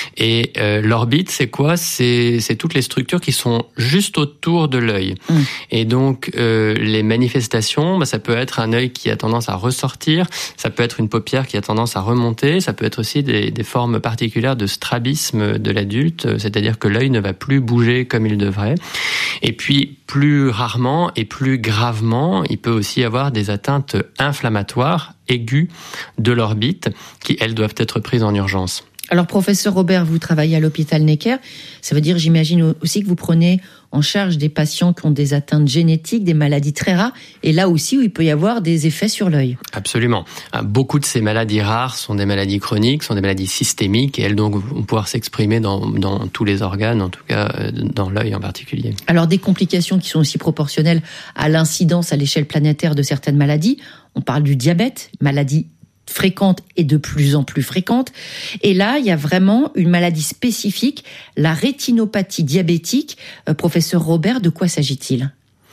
Et l'orbite, c'est quoi ? C'est toutes les structures qui sont juste autour de l'œil. Et donc, les manifestations, ça peut être un œil qui a tendance à ressortir, ça peut être une paupière qui a tendance à remonter, ça peut être aussi des formes particulières de strabisme de l'adulte, c'est-à-dire que l'œil ne va plus bouger comme il devrait. Et puis, plus rarement et plus gravement, il peut aussi y avoir des atteintes inflammatoires aiguës de l'orbite qui, elles, doivent être prises en urgence. Alors, professeur Robert, vous travaillez à l'hôpital Necker. Ça veut dire, j'imagine aussi que vous prenez en charge des patients qui ont des atteintes génétiques, des maladies très rares, et là aussi où il peut y avoir des effets sur l'œil. Absolument. Beaucoup de ces maladies rares sont des maladies chroniques, sont des maladies systémiques, et elles donc vont pouvoir s'exprimer dans tous les organes, en tout cas dans l'œil en particulier. Alors, des complications qui sont aussi proportionnelles à l'incidence à l'échelle planétaire de certaines maladies. On parle du diabète, maladie fréquente et de plus en plus fréquente. Et là, il y a vraiment une maladie spécifique, la rétinopathie diabétique. Professeur Robert, de quoi s'agit-il ?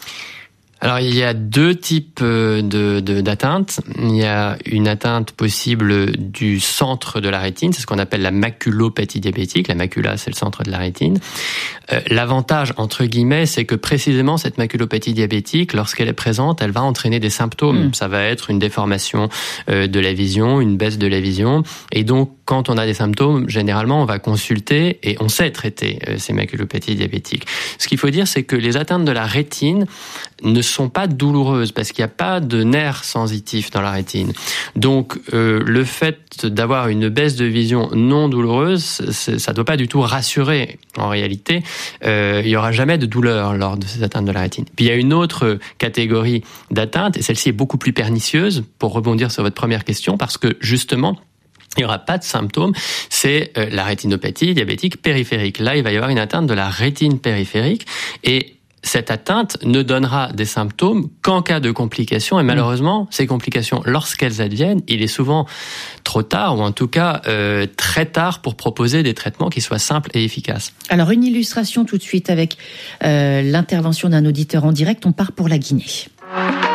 Alors, il y a deux types d'atteintes. Il y a une atteinte possible du centre de la rétine, c'est ce qu'on appelle la maculopathie diabétique. La macula, c'est le centre de la rétine. L'avantage, entre guillemets, c'est que précisément cette maculopathie diabétique, lorsqu'elle est présente, elle va entraîner des symptômes. Ça va être une déformation de la vision, une baisse de la vision. Et donc, quand on a des symptômes, généralement, on va consulter et on sait traiter ces maculopathies diabétiques. Ce qu'il faut dire, c'est que les atteintes de la rétine ne sont pas douloureuses parce qu'il n'y a pas de nerfs sensitifs dans la rétine. Donc, le fait d'avoir une baisse de vision non douloureuse, ça ne doit pas du tout rassurer. En réalité, il n'y aura jamais de douleur lors de ces atteintes de la rétine. Puis il y a une autre catégorie d'atteintes, et celle-ci est beaucoup plus pernicieuse, pour rebondir sur votre première question, parce que justement, il n'y aura pas de symptômes, c'est la rétinopathie diabétique périphérique. Là, il va y avoir une atteinte de la rétine périphérique, et cette atteinte ne donnera des symptômes qu'en cas de complications. Et malheureusement, ces complications, lorsqu'elles adviennent, il est souvent trop tard, ou en tout cas très tard, pour proposer des traitements qui soient simples et efficaces. Alors, une illustration tout de suite avec l'intervention d'un auditeur en direct. On part pour la Guinée.